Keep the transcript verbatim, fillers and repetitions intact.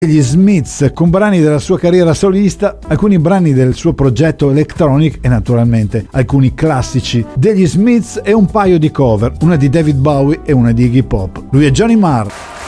Gli Smiths con brani della sua carriera solista, alcuni brani del suo progetto Electronic e naturalmente alcuni classici degli Smiths e un paio di cover, una di David Bowie e una di Iggy Pop. Lui è Johnny Marr.